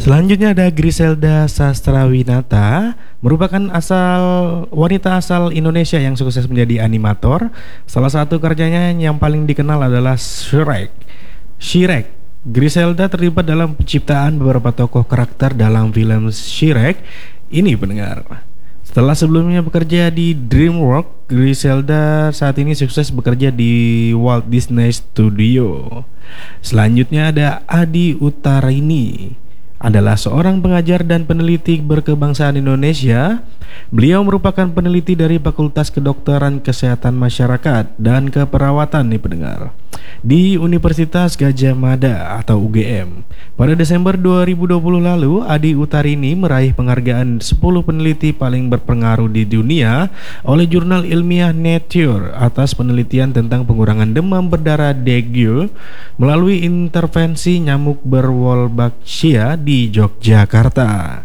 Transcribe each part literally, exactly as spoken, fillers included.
Selanjutnya ada Griselda Sastrawinata, merupakan asal wanita asal Indonesia yang sukses menjadi animator. Salah satu karyanya yang paling dikenal adalah Shrek. Shrek. Griselda terlibat dalam penciptaan beberapa tokoh karakter dalam film Shrek ini, pendengar. Setelah sebelumnya bekerja di DreamWorks, Griselda saat ini sukses bekerja di Walt Disney Studio. Selanjutnya ada Adi Utarini, adalah seorang pengajar dan peneliti berkebangsaan Indonesia. Beliau merupakan peneliti dari Fakultas Kedokteran Kesehatan Masyarakat dan Keperawatan nih, pendengar, di Universitas Gadjah Mada atau U G M. Pada Desember dua ribu dua puluh lalu, Adi Utarini meraih penghargaan sepuluh peneliti paling berpengaruh di dunia oleh jurnal ilmiah Nature atas penelitian tentang pengurangan demam berdarah dengue melalui intervensi nyamuk berwolbachia di Yogyakarta.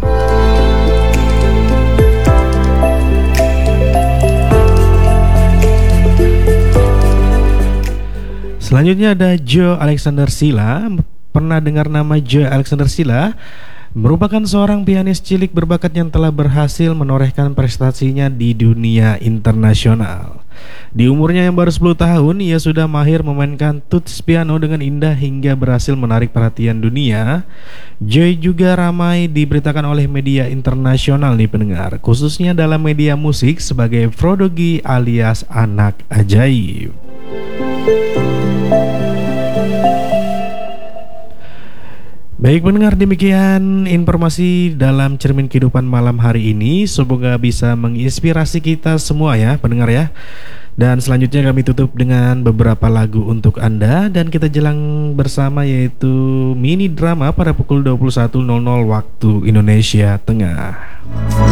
Selanjutnya ada Joe Alexander Silla. Pernah dengar nama Joe Alexander Silla? Merupakan seorang pianis cilik berbakat yang telah berhasil menorehkan prestasinya di dunia internasional. Di umurnya yang baru sepuluh tahun, ia sudah mahir memainkan tuts piano dengan indah hingga berhasil menarik perhatian dunia. Joe juga ramai diberitakan oleh media internasional nih, pendengar, khususnya dalam media musik sebagai prodigy alias anak ajaib. Baik pendengar, demikian informasi dalam Cermin Kehidupan malam hari ini. Semoga bisa menginspirasi kita semua ya pendengar ya. Dan selanjutnya kami tutup dengan beberapa lagu untuk Anda, dan kita jelang bersama yaitu mini drama pada pukul dua puluh satu nol nol waktu Indonesia Tengah.